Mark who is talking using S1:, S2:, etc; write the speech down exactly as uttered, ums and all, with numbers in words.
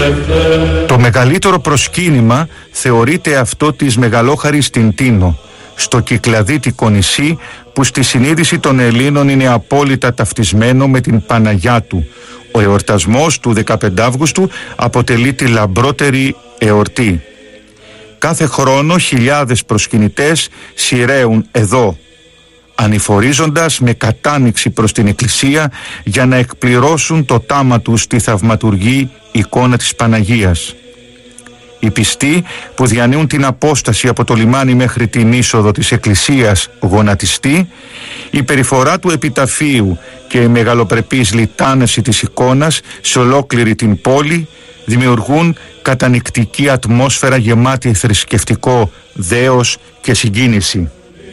S1: Το μεγαλύτερο προσκύνημα θεωρείται αυτό της Μεγαλόχαρης στην Τίνο, στο Κυκλαδίτικο νησί, που στη συνείδηση των Ελλήνων είναι απόλυτα ταυτισμένο με την Παναγιά του. Ο εορτασμός του δεκαπέντε Αυγούστου αποτελεί τη λαμπρότερη εορτή. Κάθε χρόνο χιλιάδες προσκυνητές σειραίουν εδώ, ανηφορίζοντας με κατάνοιξη προς την Εκκλησία για να εκπληρώσουν το τάμα τους στη θαυματουργή εικόνα της Παναγίας. Οι πιστοί που διανύουν την απόσταση από το λιμάνι μέχρι την είσοδο της Εκκλησίας γονατιστή, η περιφορά του επιταφείου και η μεγαλοπρεπής λιτάνεση της εικόνας σε ολόκληρη την πόλη δημιουργούν κατανυκτική ατμόσφαιρα γεμάτη θρησκευτικό δέος και συγκίνηση.